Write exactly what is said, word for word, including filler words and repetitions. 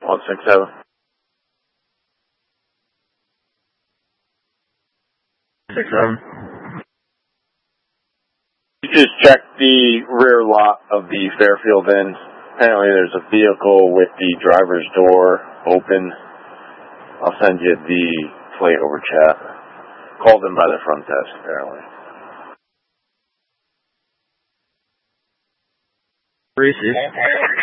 one six seven. six seven. You just check the rear lot of the Fairfield Inn. Apparently there's a vehicle with the driver's door open. I'll send you the plate over chat. Called in by the front desk, apparently. Received.